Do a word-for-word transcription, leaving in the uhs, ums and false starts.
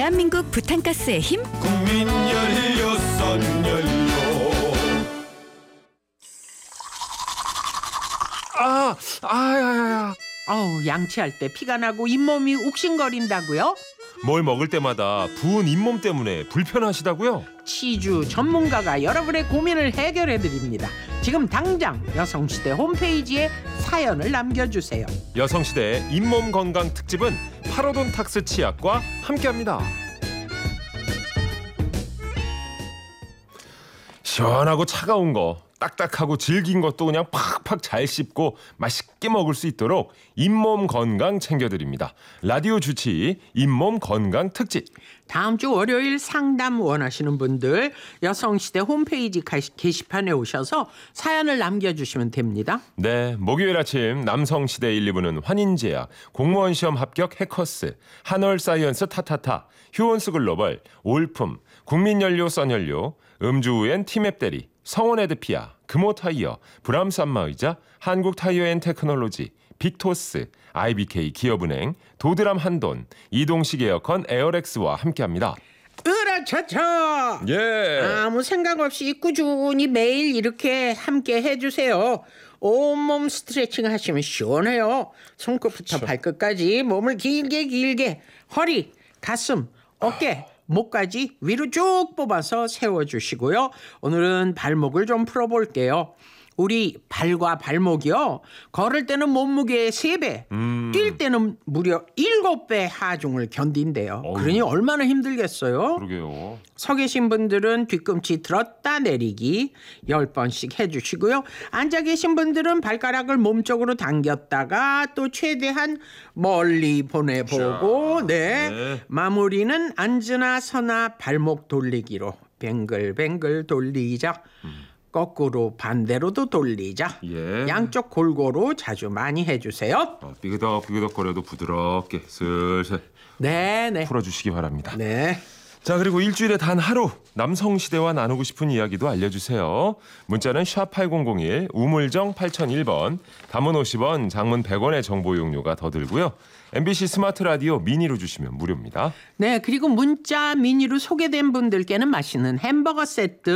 대한민국 부탄가스의 힘 국민 연료 선연료. 아, 아야야야. 어우, 양치할 때 피가 나고 잇몸이 욱신거린다고요? 뭘 먹을 때마다 부은 잇몸 때문에 불편하시다고요? 치주 전문가가 여러분의 고민을 해결해 드립니다. 지금 당장 여성시대 홈페이지에 사연을 남겨주세요. 여성시대 잇몸 건강 특집은 파로돈탁스 치약과 함께합니다. 시원하고 차가운 거, 딱딱하고 질긴 것도 그냥 팍팍 잘 씹고 맛있게 먹을 수 있도록 잇몸 건강 챙겨드립니다. 라디오 주치 잇몸 건강 특집. 다음 주 월요일 상담 원하시는 분들 여성시대 홈페이지 게시판에 오셔서 사연을 남겨주시면 됩니다. 네, 목요일 아침 남성시대 일, 이 부는 환인제약, 공무원 시험 합격 해커스, 한월사이언스 타타타, 휴원스 글로벌, 올품, 국민연료 써연료, 음주우엔 티맵대리, 성원에드피아, 금호타이어, 브람스 안마의자, 한국타이어앤테크놀로지, 빅토스, 아이비케이 기업은행, 도드람 한돈, 이동식 에어컨 에어렉스와 함께합니다. 으라차차! 예. 아무 생각 없이 꾸준히 매일 이렇게 함께 해주세요. 온몸 스트레칭 하시면 시원해요. 손끝부터 그쵸. 발끝까지 몸을 길게 길게 허리, 가슴, 어깨, 목까지 위로 쭉 뽑아서 세워주시고요. 오늘은 발목을 좀 풀어볼게요. 우리 발과 발목이요. 걸을 때는 몸무게의 세 배, 음. 뛸 때는 무려 일곱 배 하중을 견딘대요. 어휴. 그러니 얼마나 힘들겠어요. 그러게요. 서 계신 분들은 뒤꿈치 들었다 내리기 열 번씩 해주시고요. 앉아 계신 분들은 발가락을 몸쪽으로 당겼다가 또 최대한 멀리 보내보고 네. 네. 마무리는 앉으나 서나 발목 돌리기로 뱅글뱅글 돌리자. 음. 거꾸로 반대로도 돌리자. 예. 양쪽 골고루 자주 많이 해주세요. 어, 삐그덕 삐그덕거려도 부드럽게 슬슬 네네. 풀어주시기 바랍니다. 네. 자, 그리고 일주일에 단 하루 남성시대와 나누고 싶은 이야기도 알려주세요. 문자는 샵 팔공공일, 우물정 팔공공일 번, 단문 오십 원, 장문 백 원의 정보 용료가 더 들고요. 엠비씨 스마트 라디오 미니로 주시면 무료입니다. 네, 그리고 문자 미니로 소개된 분들께는 맛있는 햄버거 세트